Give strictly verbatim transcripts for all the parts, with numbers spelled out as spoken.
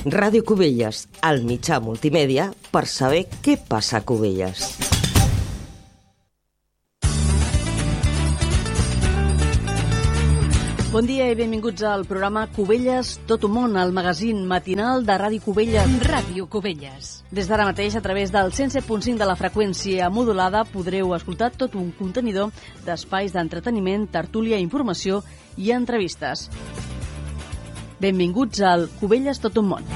Ràdio Cubelles, el mitjà multimèdia per saber què passa a Cubelles. Bon dia i benvinguts al programa Cubelles Tot un món, el magazín matinal de Ràdio Cubelles. Ràdio Cubelles. Des d'ara mateix, a través del cent set punt cinc de la freqüència modulada, podreu escoltar tot un contenidor d'espais d'entreteniment, tertúlia, informació i entrevistes. Benvinguts al Cubelles Tot un món.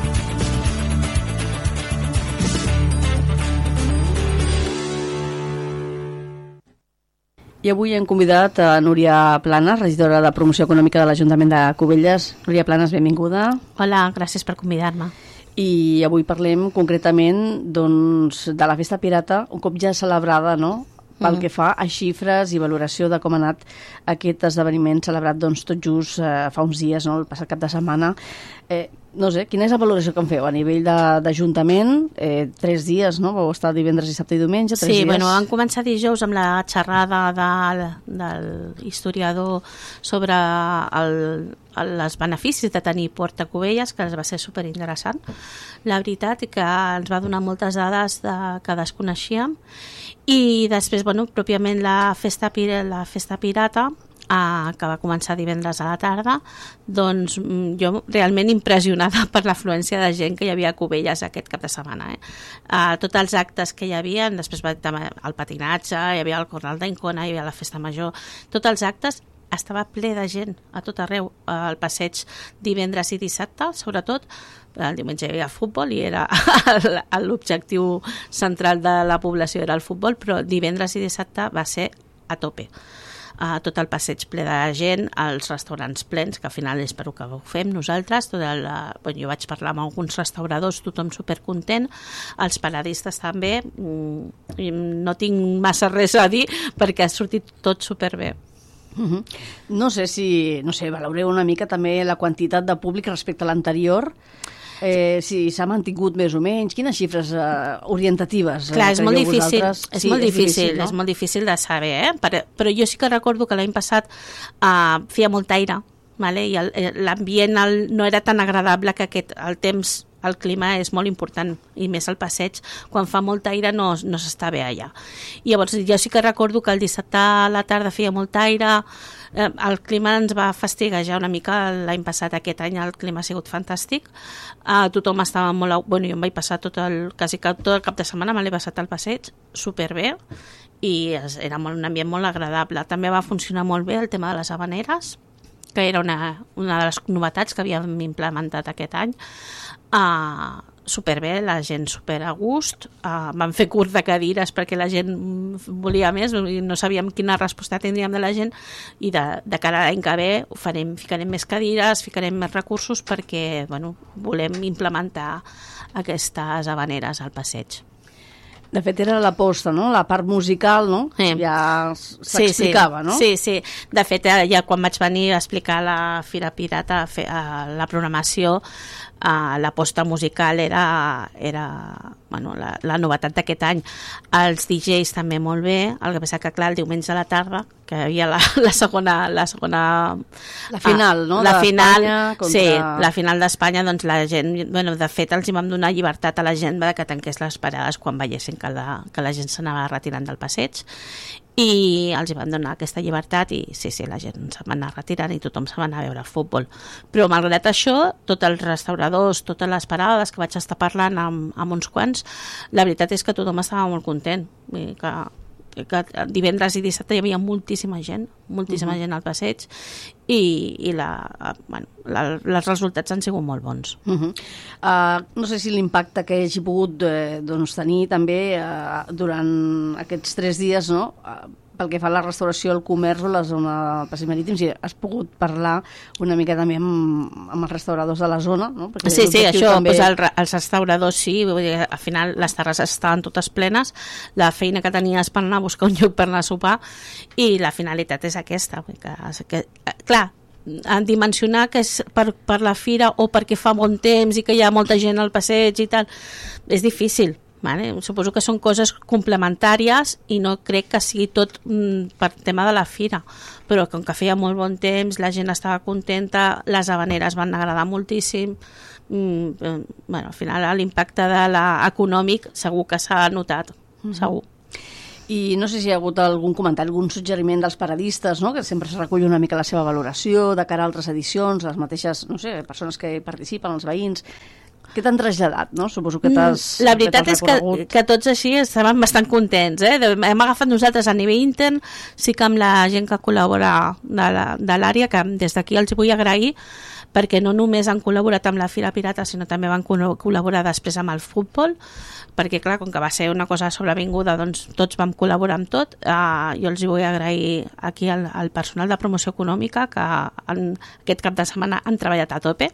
I avui hem convidat a Núria Planes, regidora de Promoció Econòmica de l'Ajuntament de Cubelles. Núria Planes, benvinguda. Hola, gràcies per convidar-me. I avui parlem concretament doncs, de la Festa Pirata, un cop ja celebrada, no?, pel que fa a xifres i valoració de com ha anat aquest esdeveniment celebrat doncs, tot just eh, fa uns dies, no?, el passat cap de setmana. Eh, no sé, quina és la valoració que en feu a nivell d'Ajuntament? Eh, tres dies, no? Vau estar divendres, dissabte i diumenge, tres sí, dies. Sí, bueno, vam començar dijous amb la xerrada de, del historiador sobre el, el, els beneficis de tenir Port a Cubelles, que va ser superinteressant, la veritat, i que ens va donar moltes dades de, que desconeixíem. I després, bueno, pròpiament la festa, la festa pirata, eh, que va començar divendres a la tarda, doncs jo realment impressionada per l'afluència de gent que hi havia a Cubelles aquest cap de setmana. Eh? Eh, tots els actes que hi havia, després va el patinatge, hi havia el Corral d'Ancona, hi havia la festa major, tots els actes estava ple de gent a tot arreu, al passeig divendres i dissabte, sobretot. El diumenge hi havia futbol i era l'objectiu central de la població era el futbol, però divendres i dissabte va ser a tope. Uh, tot el passeig ple de gent, els restaurants plens, que al final és per que ho fem nosaltres. Tot el, uh, bueno, jo vaig parlar amb alguns restauradors, tothom supercontent, els paradistes també, mm, no tinc massa res a dir perquè ha sortit tot superbé. Uh-huh. No sé si, no sé, valoreu una mica també la quantitat de públic respecte a l'anterior, eh, si s'ha mantingut més o menys, quines xifres eh, orientatives? Clar, és molt difícil, vosaltres? és Sí, molt és difícil, difícil, no? és molt difícil de saber, eh? però, però jo sí que recordo que l'any passat uh, feia molt aire, vale? I l'ambient no era tan agradable que aquest, el temps, el clima és molt important, i més al passeig, quan fa molt aire no, no s'està bé allà. I llavors jo sí que recordo que el dissabte a la tarda feia molt aire, eh, el clima ens va fastiguejar una mica l'any passat, aquest any el clima ha sigut fantàstic, eh, tothom estava molt... Bueno, jo em vaig passar tot el, quasi tot el cap de setmana, me l'he passat al passeig, superbé, i era molt, un ambient molt agradable. També va funcionar molt bé el tema de les havaneres, que era una, una de les novetats que havíem implementat aquest any. Uh, superbé, la gent super a gust, uh, vam fer curs de cadires perquè la gent volia més i no sabíem quina resposta tindríem de la gent, i de, de cara a l'any que ve farem, ficarem més cadires, ficarem més recursos perquè bueno, volem implementar aquestes havaneres al passeig. De fet, era l'aposta, no? La part musical, no? Sí. Ja s'explicava, sí, sí. no? Sí, sí. De fet, ja quan vaig venir a explicar a la Fira Pirata, a fer, a la programació, a l'aposta musical era, era bueno, la, la novetat d'aquest any. Els D Js també molt bé, el que passa que, clar, el diumenge a la tarda, que hi havia la, la segona... La, segona, la final, no? La final, contra... sí, la final d'Espanya, doncs la gent... Bueno, de fet, els hi vam donar llibertat a la gent que tanqués les parades quan veiessin que la, que la gent s'anava retirant del passeig, i els hi van donar aquesta llibertat i sí, sí, la gent se'n va anar retirant i tothom se'n va anar a veure el futbol. Però malgrat això, tots els restauradors, totes les parades que vaig estar parlant amb, amb uns quants, la veritat és que tothom estava molt content, que, que divendres i dissabte hi havia moltíssima gent, moltíssima uh-huh. gent al passeig, i, i la, bueno, la, els resultats han sigut molt bons. Uh-huh. uh, no sé si l'impacte que hagi pogut eh, doncs, tenir també uh, durant aquests tres dies, no? Uh, pel que fa a la restauració, el comerç o la zona del passeig marítim, si has pogut parlar una mica també amb, amb els restauradors de la zona, no? Perquè sí, sí, això, també... doncs el, els restauradors sí, vull dir, al final les terrasses estaven totes plenes, la feina que tenies per anar a buscar un lloc per anar a sopar, i la finalitat és aquesta, que, que, clar, en dimensionar que és per, per la fira o perquè fa bon temps i que hi ha molta gent al passeig i tal, és difícil. Vale? Suposo que són coses complementàries i no crec que sigui tot mm, per tema de la fira, però com que feia molt bon temps, la gent estava contenta, les havaneres van agradar moltíssim, mm, bueno, al final l'impacte de la, econòmic segur que s'ha notat, mm-hmm. segur. I no sé si hi ha hagut algun comentari, algun suggeriment dels paradistes, no? Que sempre es recull una mica la seva valoració de cara a altres edicions, les mateixes, no sé, persones que participen, els veïns. Què t'han traslladat, no? Suposo que t'has... La veritat és que, que tots així estaven bastant contents, eh? Hem agafat nosaltres a nivell intern, sí que amb la gent que col·labora de l'àrea, que des d'aquí els vull agrair, perquè no només han col·laborat amb la Fira Pirata, sinó també van col·laborar després amb el futbol, perquè clar, com que va ser una cosa sobrevinguda, doncs tots vam col·laborar amb tot. Uh, jo els hi vull agrair aquí al, al personal de promoció econòmica, que en, aquest cap de setmana han treballat a tope.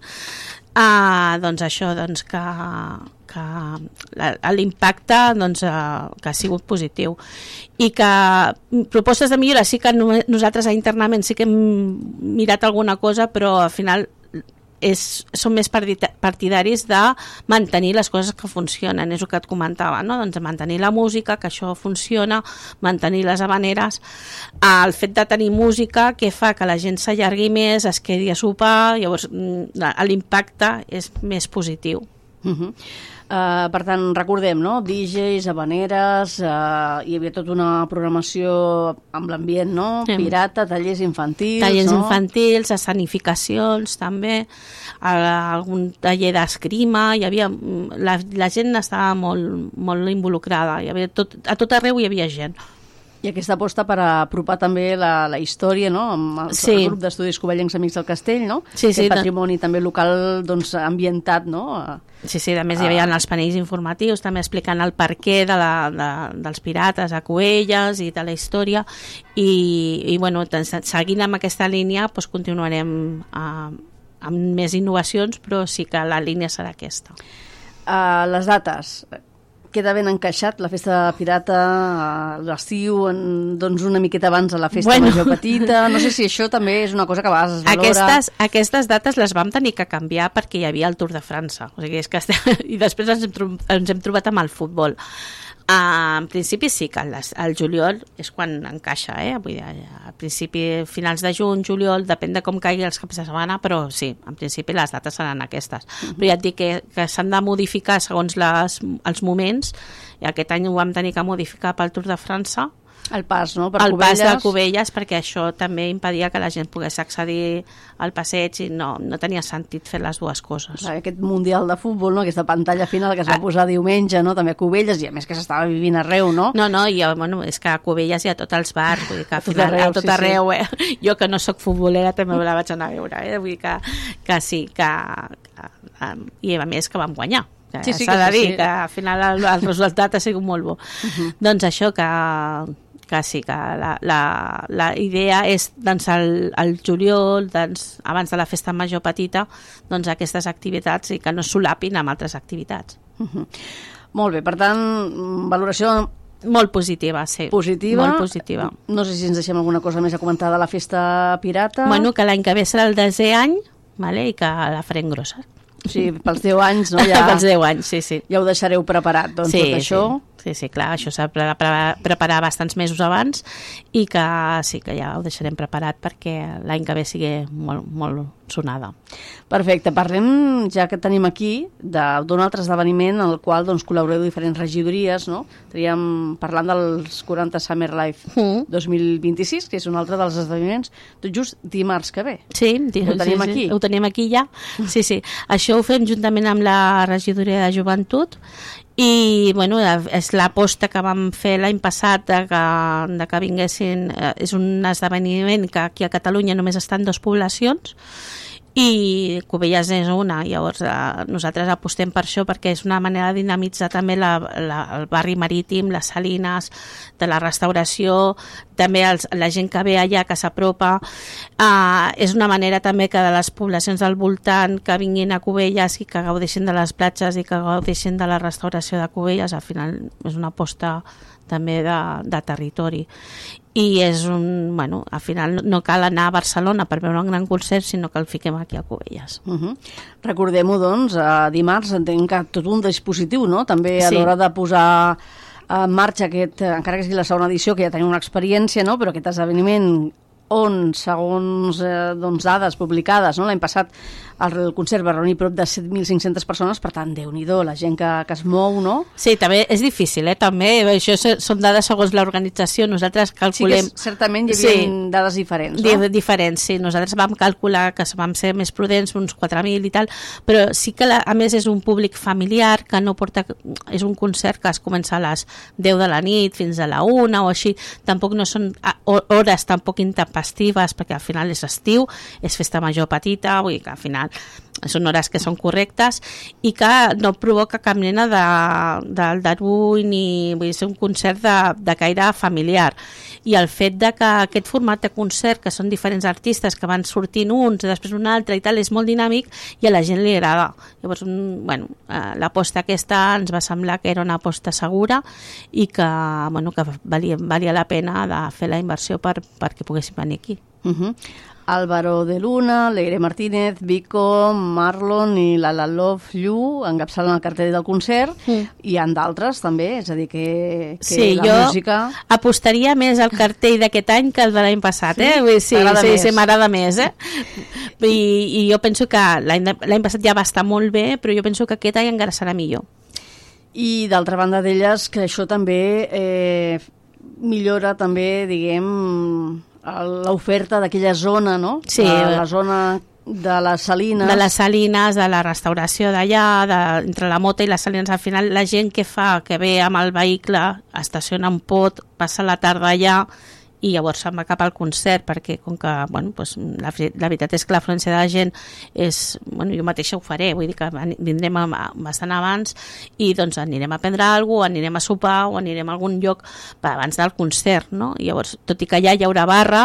Uh, doncs això, doncs que, que l'impacte doncs, uh, que ha sigut positiu i que propostes de millora sí que nosaltres internament sí que hem mirat alguna cosa, però al final és, som més partidaris de mantenir les coses que funcionen, és el que et comentava, no? Doncs mantenir la música, que això funciona, mantenir les habaneres, el fet de tenir música que fa que la gent s'allargui més, es quedi a sopar, llavors l'impacte és més positiu. Uh-huh. Uh, per tant, recordem, no? D Js, habaneres, uh, hi havia tota una programació amb l'ambient, no? Sí. Pirata, tallers infantils, tallers no? infantils, escenificacions també, algun taller d'esgrima, hi havia la, la gent estava molt, molt involucrada, hi havia tot, a tot arreu hi havia gent. I aquesta aposta per apropar també la, la història, no? Amb el, sí. el grup d'estudis Covellencs Amics del Castell, no? Sí, sí, el patrimoni de... també local, doncs, ambientat, no? Sí, sí, a més hi havia els panells informatius també explicant el perquè de la, de, dels pirates a Cubelles i de la història i, i bueno, seguint amb aquesta línia doncs continuarem uh, amb més innovacions, però sí que la línia serà aquesta. Uh, les dates... Queda ben encaixat la festa pirata a l'estiu, doncs una miqueta abans a la festa bueno. major petita. No sé si això també és una cosa que a vegades es valora. Aquestes, aquestes dates les vam tenir que canviar perquè hi havia el Tour de França. O sigui, és que estem... I després ens hem, ens hem trobat amb el futbol. Uh, en principi sí que el, el juliol és quan encaixa, eh? Vull dir, a principi, finals de juny, juliol, depèn de com caigui els caps de setmana, però sí, en principi les dates seran aquestes. Uh-huh. Però ja et dic que, que s'han de modificar segons les, els moments, i aquest any ho vam tenir que modificar pel Tour de França, el pas, no? Per el Cubelles. pas de Cubelles, perquè això també impedia que la gent pogués accedir al passeig i no, no tenia sentit fer les dues coses. Aquest Mundial de Futbol, no? Aquesta pantalla final que es va posar diumenge, no? També a Cubelles, i a més que s'estava vivint arreu, no? No, no, i bueno, és que a Cubelles hi ha tots els bars, vull dir que al final a tot arreu, sí, sí. Eh? Jo que no sóc futbolera també me la vaig anar a veure, eh? Vull dir que, que sí, que, que i a més que vam guanyar. Que sí, sí, s'ha de dir sí. Que al final el, el resultat ha sigut molt bo. Uh-huh. Doncs això, que que sí, que la, la, la idea és doncs, el, el juliol, doncs, abans de la festa major petita, doncs, aquestes activitats i que no solapin amb altres activitats. Uh-huh. Molt bé, per tant, valoració... Molt positiva, sí. Positiva. Molt positiva. No sé si ens deixem alguna cosa més a comentar de la festa pirata. Bueno, que l'any que ve serà el desè any, vale? I que la farem grossa. Sí, pels deu anys, no? Ja, pels deu anys, sí, sí. Ja ho deixareu preparat, doncs, sí, tot això. Sí. Sí, sí, clar, això s'ha de preparar bastants mesos abans i que sí que ja ho deixarem preparat perquè l'any que ve sigui molt, molt sonada. Perfecte, parlem, ja que tenim aquí, d'un altre esdeveniment en el qual doncs, col·laboreu diferents regidories, no? Estaríem parlant dels quaranta Summer Life mm. dos mil vint-i-sis, que és un altre dels esdeveniments, tot just dimarts que ve. Sí, ho tenim sí, aquí. Sí, ho tenim aquí ja. Sí, sí. Això ho fem juntament amb la regidoria de joventut i bueno, és l'aposta que vam fer l'any passat de que, de que vinguessin, és un esdeveniment que aquí a Catalunya només estan dues poblacions i Cubelles és una, llavors eh, nosaltres apostem per això perquè és una manera de dinamitzar també la, la, el barri marítim, les salines de la restauració, també els, la gent que ve allà, que s'apropa, eh, és una manera també que de les poblacions del voltant que vinguin a Cubelles i que gaudeixin de les platges i que gaudeixin de la restauració de Cubelles, al final és una aposta també de, de territori i és un, bueno, al final no cal anar a Barcelona per veure un gran concert, sinó que el fiquem aquí a Cubelles. Uh-huh. Recordem-ho, doncs, a dimarts entenc que tot un dispositiu, no? També a sí. l'hora de posar en marxa aquest, encara que sigui la segona edició, que ja tenim una experiència, no? Però aquest esdeveniment on, segons eh, doncs, dades publicades, no? L'any passat el concert va reunir prop de set mil cinc-centes persones, per tant, Déu-n'hi-do, la gent que, que es mou, no? Sí, també és difícil, eh? També, això són dades segons l'organització, nosaltres calculem... Sí que certament hi havia sí. dades diferents, no? Diferents, sí. Nosaltres vam calcular que vam ser més prudents, uns quatre mil i tal, però sí que, la, a més, és un públic familiar, que no porta... És un concert que es comença a les deu de la nit fins a la una o així, tampoc no són hores tampoc intempestives, perquè al final és estiu, és festa major petita, vull dir que al final són hores que són correctes i que no provoca cap mena d'aldarull ni vull dir, és un concert de, de caire familiar, i el fet de que aquest format de concert, que són diferents artistes que van sortint uns i després un altre i tal, és molt dinàmic i a la gent li agrada. Llavors, un, bueno, l'aposta aquesta ens va semblar que era una aposta segura i que, bueno, que valia, valia la pena de fer la inversió per, perquè poguéssim venir aquí. Uh-huh. Álvaro de Luna, Leire Martínez, Vico, Marlon i la La Love Llu encapçalen el cartell del concert, mm. i hi ha d'altres també, és a dir que, que sí, la jo música... apostaria més al cartell d'aquest any que el de l'any passat, sí? eh? Sí, sí, més. sí, m'agrada més, eh? I, I jo penso que l'any passat ja va estar molt bé, però jo penso que aquest any encara serà millor. I d'altra banda d'elles, que això també eh, millora també, diguem... l'oferta d'aquella zona, no? Sí. La zona de les Salines. De les Salines, de la restauració d'allà, de, entre la Mota i les Salines. Al final, la gent que fa, que ve amb el vehicle, estaciona un pot, passa la tarda allà i llavors se'n va cap al concert, perquè com que, bueno, doncs, la, la veritat és que l'afluència de la gent és, bueno, jo mateixa ho faré, vull dir que vindrem a, a, bastant abans i doncs anirem a prendre alguna cosa, anirem a sopar o anirem a algun lloc per abans del concert, no? I llavors, tot i que allà hi haurà barra,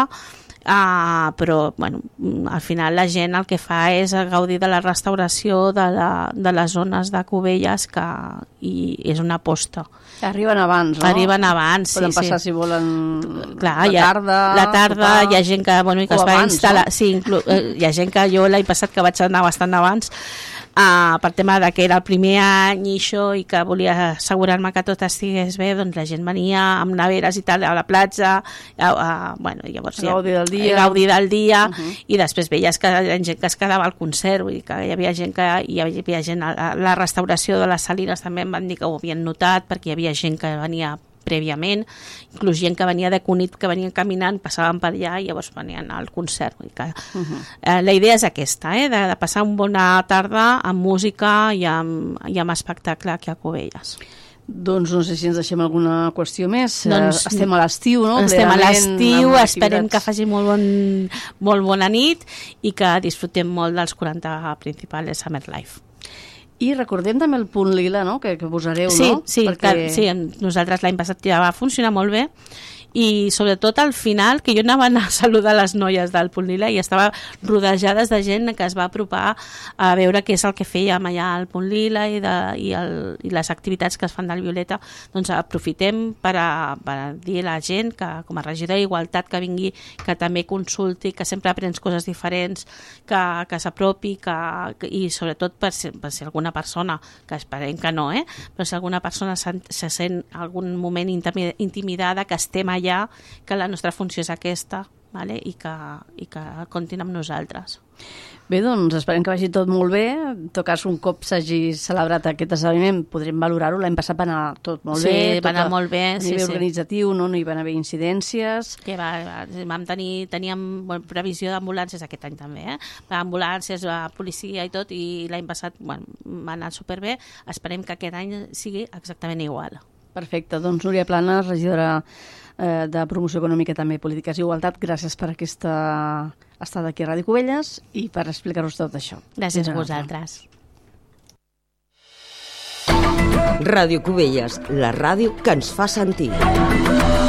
Uh, però bueno, al final la gent el que fa és gaudir de la restauració de, la, de les zones de Cubelles, que i és una aposta. Arriben abans, no? Arriben abans, sí. Poden passar, sí. si volen, clar, la ha, tarda... La tarda, sopar, hi ha gent que, bueno, que es va abans, instal·lar... No? Sí, inclu... hi ha gent que jo l'any passat que vaig anar bastant abans, Uh, per tema de que era el primer any i això, i que volia assegurar-me que tot estigués bé, doncs la gent venia amb neveres i tal a la platja, uh, uh, bueno, llavors gaudir del dia, gaudir del dia uh-huh. I després veies que hi havia gent que es quedava al concert, vull dir que hi havia gent que hi havia gent a la restauració de les Salines, també em van dir que ho havien notat, perquè hi havia gent que venia prèviament, inclús gent que venia de Cunit, que venien caminant, passaven per allà i llavors venien al concert. Vull dir que, uh-huh. eh, la idea és aquesta, eh, de, de passar una bona tarda amb música i amb, i amb espectacle aquí a Cubelles. Doncs no sé si ens deixem alguna qüestió més. Doncs, estem a l'estiu, no? Estem a l'estiu, esperem que faci molt, bon, molt bona nit i que disfrutem molt dels quaranta principals Summer Life. I recordem també el punt lila, no?, que, que posareu, sí, no? Sí, Perquè... que, sí, nosaltres l'any passat ja va funcionar molt bé, i sobretot al final, que jo anava a anar a saludar les noies del Punt Lila i estava rodejades de gent que es va apropar a veure què és el que fèiem allà al Punt Lila i, de, i, el, i les activitats que es fan del Violeta. Doncs aprofitem per a, per a dir a la gent que com a regidor d'Igualtat que vingui, que també consulti, que sempre aprens coses diferents, que, que s'apropi, que, que, i sobretot per ser, per ser alguna persona, que esperem que no, eh? Però si alguna persona se, se sent algun moment intimidada, que estem allà, que la nostra funció és aquesta, vale? I, que, i que comptin amb nosaltres. Bé, doncs esperem que vagi tot molt bé. En tot cas, un cop s'hagi celebrat aquest esdeveniment, podrem valorar-ho. L'any passat va anar tot molt sí, bé. Sí, va anar molt bé. A nivell sí, organitzatiu, sí. No, no hi van haver incidències. Que va, va, vam tenir, teníem bueno, previsió d'ambulàncies aquest any també, eh? Ambulàncies, policia i tot, i l'any passat bueno, va anar superbé. Esperem que aquest any sigui exactament igual. Perfecte. Doncs Núria Planes, regidora eh, de Promoció Econòmica i també Polítiques i Igualtat, gràcies per aquesta estada aquí a Ràdio Cubelles i per explicar-nos tot això. Gràcies a vosaltres. Ràdio Cubelles, la ràdio que ens fa sentir.